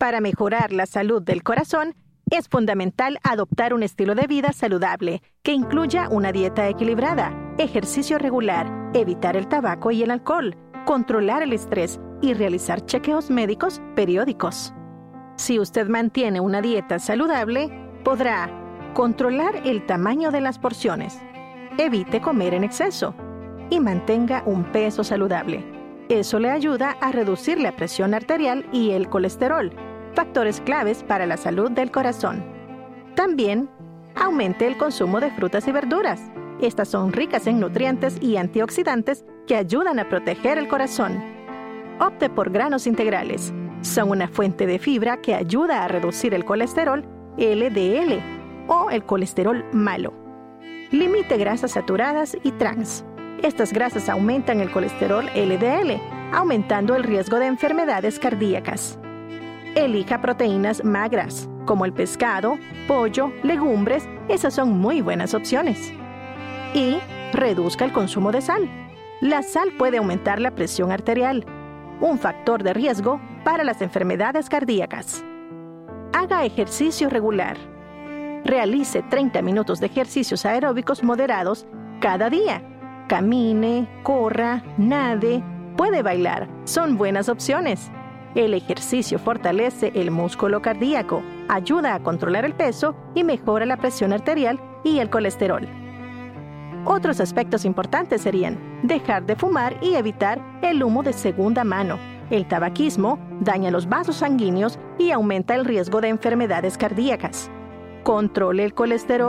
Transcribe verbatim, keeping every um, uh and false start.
Para mejorar la salud del corazón, es fundamental adoptar un estilo de vida saludable que incluya una dieta equilibrada, ejercicio regular, evitar el tabaco y el alcohol, controlar el estrés y realizar chequeos médicos periódicos. Si usted mantiene una dieta saludable, podrá controlar el tamaño de las porciones, evite comer en exceso y mantenga un peso saludable. Eso le ayuda a reducir la presión arterial y el colesterol, factores claves para la salud del corazón. También, aumente el consumo de frutas y verduras. Estas son ricas en nutrientes y antioxidantes que ayudan a proteger el corazón. Opte por granos integrales. Son una fuente de fibra que ayuda a reducir el colesterol L D L o el colesterol malo. Limite grasas saturadas y trans. Estas grasas aumentan el colesterol L D L, aumentando el riesgo de enfermedades cardíacas. Elija proteínas magras, como el pescado, pollo, legumbres. Esas son muy buenas opciones. Y reduzca el consumo de sal. La sal puede aumentar la presión arterial, un factor de riesgo para las enfermedades cardíacas. Haga ejercicio regular. Realice treinta minutos de ejercicios aeróbicos moderados cada día. Camine, corra, nade, puede bailar. Son buenas opciones. El ejercicio fortalece el músculo cardíaco, ayuda a controlar el peso y mejora la presión arterial y el colesterol. Otros aspectos importantes serían dejar de fumar y evitar el humo de segunda mano. El tabaquismo daña los vasos sanguíneos y aumenta el riesgo de enfermedades cardíacas. Controle el colesterol